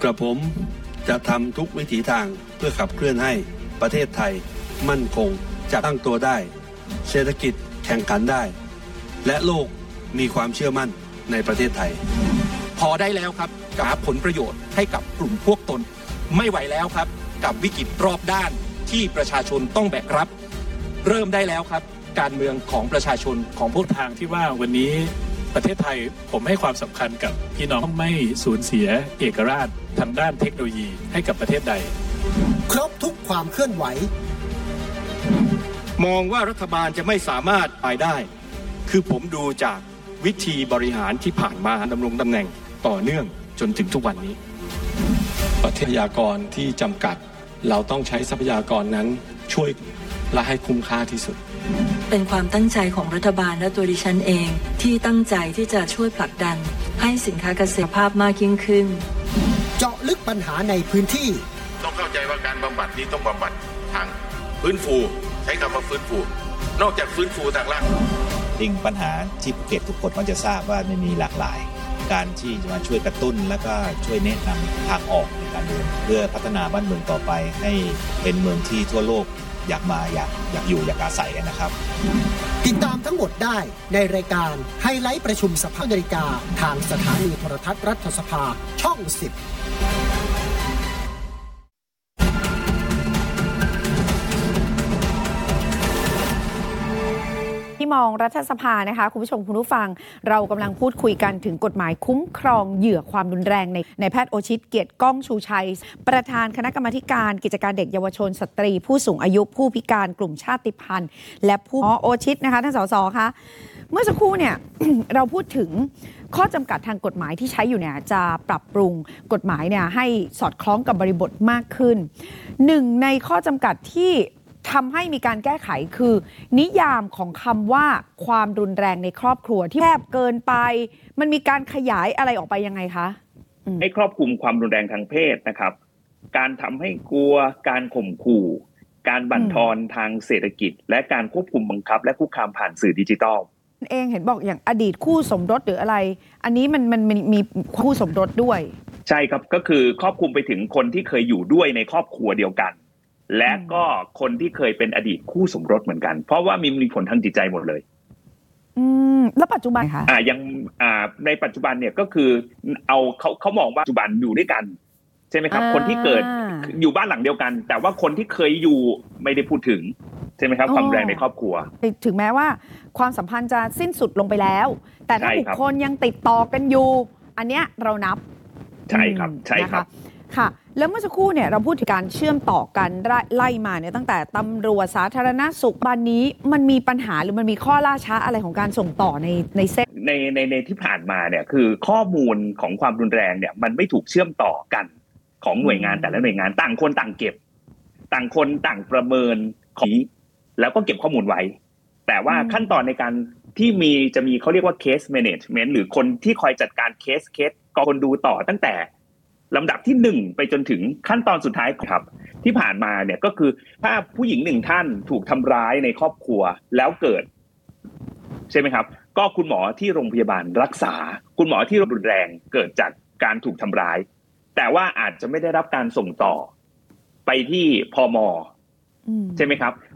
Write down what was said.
กระผมจะทำทุกวิถีทางเพื่อขับเคลื่อนให้ประเทศไทยมั่นคงจะตั้งตัวได้เศรษฐกิจแข่งขันได้และโลกมีความเชื่อมั่นในประเทศไทยพอได้แล้วครับกับผลประโยชน์ให้กับกลุ่มพวกตนไม่ไหวแล้วครับกับวิกฤตรอบด้านที่ประชาชนต้องแบกรับเริ่มได้แล้วครับการเมืองของประชาชนของพวกทางที่ว่าวันนี้ประเทศไทยผมให้ความสำคัญกับพี่น้องไม่สูญเสียเอกราชทางด้านเทคโนโลยีให้กับประเทศใดครบทุกความเคลื่อนไหวมองว่ารัฐบาลจะไม่สามารถไปได้คือผมดูจากวิธีบริหารที่ผ่านมาดำรงตำแหน่งต่อเนื่องจนถึงทุกวันนี้ทรัพยากรที่จำกัดเราต้องใช้ทรัพยากรนั้นช่วยและให้คุ้มค่าที่สุดเป็นความตั้งใจของรัฐบาลและตัวดิฉันเองที่ตั้งใจที่จะช่วยผลักดันให้สินค้าเกษตรภาพมากยิ่งขึ้นเจาะลึกปัญหาในพื้นที่ต้องเข้าใจว่าการบำบัดนี้ต้องบำบัดทางฟื้นฟูใช้คำว่าฟื้นฟูนอกจากฟื้นฟูทางร่างจริงปัญหาที่ภูเก็ตทุกคนก็จะทราบว่าไม่มีหลากหลายการที่จะมาช่วยกระตุ้นและก็ช่วยแนะนำทางออกในการเดินเพื่อพัฒนาบ้านเมืองต่อไปให้เป็นเมืองที่ทั่วโลกอยากมาอยากอยู่อยากอาศัยนะครับติดตามทั้งหมดได้ในรายการไฮไลท์ประชุมสภานาฬิกาทางสถานีโทรทัศน์รัฐสภาช่อง 10 ที่มองรัฐสภานะคะคุณผู้ชมคุณผู้ฟังเรากำลังพูดคุยกันถึงกฎหมายคุ้มครองเหยื่อความรุนแรงในแพทย์โอชิตเกียรติก้องชูชัยประธานคณะกรรมาธิการกิจการเด็กเยาวชนสตรีผู้สูงอายุผู้พิการกลุ่มชาติพันธุ์และผู้โอชิตนะคะท่านสสคะเมื่อสักครู่เนี่ย เราพูดถึงข้อจำกัดทางกฎหมายที่ใช้อยู่เนี่ยจะปรับปรุงกฎหมายเนี่ยให้สอดคล้องกับบริบทมากขึ้นหนึ่งในข้อจำกัดที่ทำให้มีการแก้ไขคือนิยามของคำว่าความรุนแรงในครอบครัวที่แคบเกินไปมันมีการขยายอะไรออกไปยังไงคะให้ครอบคลุมความรุนแรงทางเพศนะครับการทำให้กลัวการข่มขู่การบั่นทอนทางเศรษฐกิจและการควบคุมบังคับและคุกคามผ่านสื่อดิจิทัลเองเห็นบอกอย่างอดีตคู่สมรสหรืออะไรอันนี้มันมีคู่สมรสด้วยใช่ครับก็คือครอบคลุมไปถึงคนที่เคยอยู่ด้วยในครอบครัวเดียวกันและก็คนที่เคยเป็นอดีตคู่สมรสเหมือนกันเพราะว่ามีผลทางจิตใจหมดเลยแล้วปัจจุบันคะยังในปัจจุบันเนี่ยก็คือเอาเขามองว่าปัจจุบันอยู่ด้วยกันใช่ไหมครับคนที่เกิดอยู่บ้านหลังเดียวกันแต่ว่าคนที่เคยอยู่ไม่ได้พูดถึงใช่ไหมครับความแรงในครอบครัวถึงแม้ว่าความสัมพันธ์จะสิ้นสุดลงไปแล้วแต่ถ้าบุคคลยังติดต่อกันอยู่อันเนี้ยเรานับใช่ครับใช่ครับค่ะแล้วเมื่อสักครู่เนี่ยเราพูดถึงการเชื่อมต่อกันไล่มาเนี่ยตั้งแต่ตำรวจสาธารณสุขบ้านนี้มันมีปัญหาหรือมันมีข้อล่าช้าอะไรของการส่งต่อในเซตในที่ผ่านมาเนี่ยคือข้อมูลของความรุนแรงเนี่ยมันไม่ถูกเชื่อมต่อกันของหน่วยงานแต่ละหน่วยงานต่างคนต่างเก็บต่างคนต่างประเมินของแล้วก็เก็บข้อมูลไว้แต่ว่าขั้นตอนในการที่จะมีเขาเรียกว่า case management หรือคนที่คอยจัดการเคสก็คนดูต่อตั้งแต่ลำดับที่1ไปจนถึงขั้นตอนสุดท้ายครับที่ผ่านมาเนี่ยก็คือถ้าผู้หญิง1ท่านถูกทำร้ายในครอบครัวแล้วเกิดใช่ไหมครับก็คุณหมอที่โรงพยาบาลรักษาคุณหมอที่รุนแรงเกิดจากการถูกทำร้ายแต่ว่าอาจจะไม่ได้รับการส่งต่อไปที่พม.ใช่ไหมครับ